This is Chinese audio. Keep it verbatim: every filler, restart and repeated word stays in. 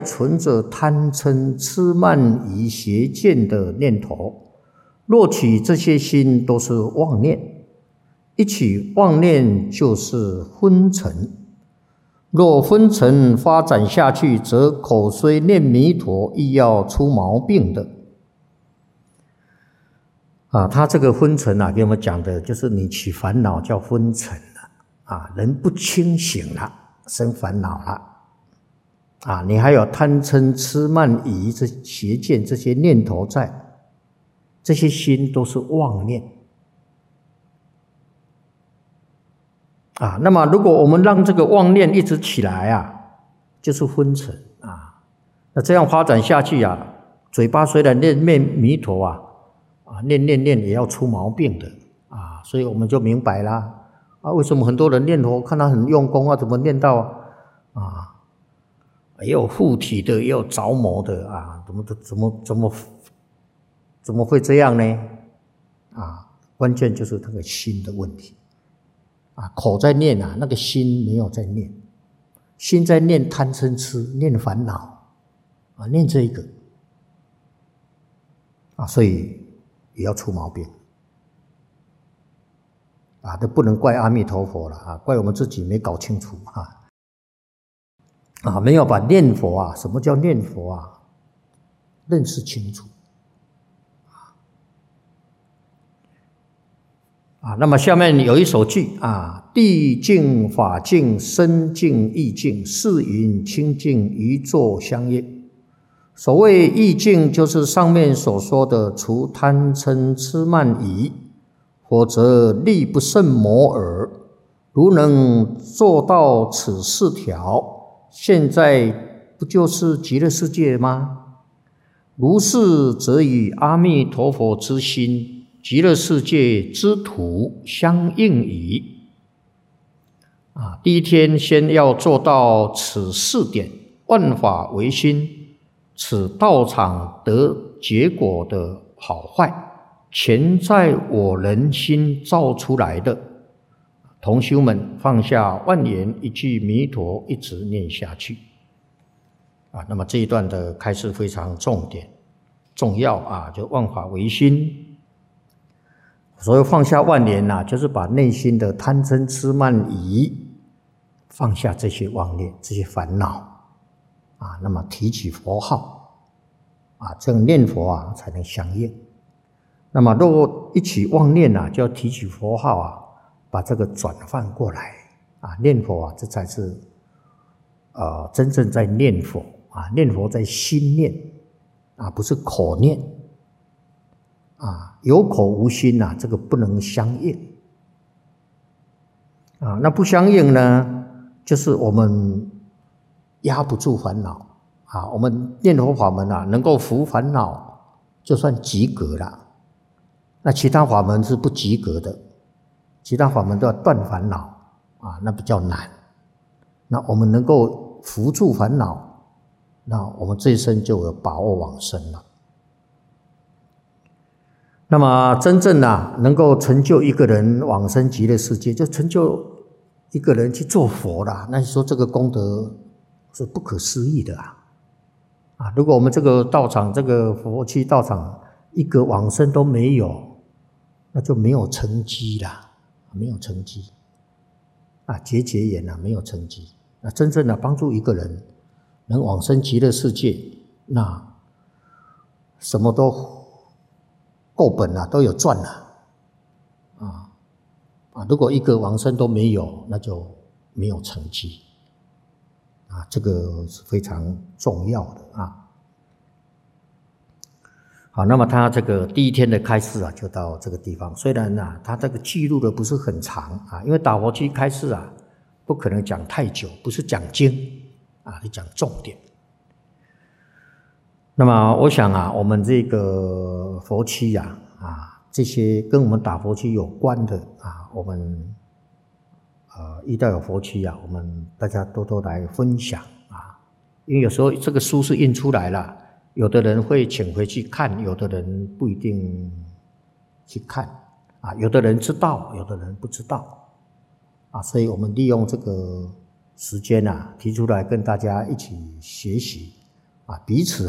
存着贪嗔痴慢疑邪见的念头，若起这些心都是妄念，一起妄念就是昏沉。若昏沉发展下去，则口虽念弥陀，亦要出毛病的。啊，他这个昏沉啊，给我们讲的就是你起烦恼叫昏沉了，啊，人不清醒了，生烦恼了。啊，你还有贪嗔痴慢疑这邪见这些念头在，这些心都是妄念。啊，那么如果我们让这个妄念一直起来啊，就是昏沉啊。那这样发展下去啊，嘴巴虽然念念弥陀啊，啊念念念也要出毛病的啊。所以我们就明白啦，啊，为什么很多人念佛看他很用功啊，怎么念到啊？也有附体的，也有着魔的啊，怎么怎么怎么怎么会这样呢？啊，关键就是那个心的问题啊，口在念啊，那个心没有在念，心在念贪嗔痴，念烦恼啊，念这一个啊，所以也要出毛病啊，这不能怪阿弥陀佛了啊，怪我们自己没搞清楚啊。啊，没有把念佛啊，什么叫念佛啊，认识清楚。啊，那么下面有一首句啊，地净法净身净意净，四云清净一座相应。所谓意净，就是上面所说的除贪嗔痴慢疑，否则力不胜魔耳。如能做到此四条，现在不就是极乐世界吗？如是，则与阿弥陀佛之心、极乐世界之土相应矣。啊，第一天先要做到此四点：万法唯心，此道场得结果的好坏，全在我人心造出来的。同修们放下万言，一句弥陀一直念下去啊。那么这一段的开示非常重点重要啊，就万法唯心。所以放下万言啊，就是把内心的贪嗔痴慢疑放下，这些妄念这些烦恼啊，那么提起佛号啊，这样念佛啊才能相应。那么如果一起妄念啊，就要提起佛号啊，把这个转换过来啊，念佛啊，这才是呃真正在念佛啊，念佛在心念啊，不是口念啊，有口无心呐、啊，这个不能相应啊。那不相应呢，就是我们压不住烦恼啊。我们念佛法门啊，能够伏烦恼，就算及格了。那其他法门是不及格的。其他法门都要断烦恼啊，那比较难。那我们能够扶住烦恼，那我们这一生就有把握往生了。那么真正啊，能够成就一个人往生极乐世界，就成就一个人去做佛了。那你说这个功德是不可思议的啊！啊，如果我们这个道场，这个佛区道场一个往生都没有，那就没有成绩了。没有成绩啊，结结缘啊，没有成绩。那真正的帮助一个人能往生极乐世界，那什么都够本了，都有赚了啊啊！如果一个往生都没有，那就没有成绩啊，这个是非常重要的啊。好，那么他这个第一天的开示啊，就到这个地方。虽然啊，他这个记录的不是很长啊，因为打佛区开示啊，不可能讲太久，不是讲经啊，是讲重点。那么我想啊，我们这个佛区啊，啊，这些跟我们打佛区有关的啊，我们呃遇到有佛区啊，我们大家多多来分享啊，因为有时候这个书是印出来了。有的人会请回去看，有的人不一定去看啊，有的人知道，有的人不知道啊，所以我们利用这个时间啊，提出来跟大家一起学习啊，彼此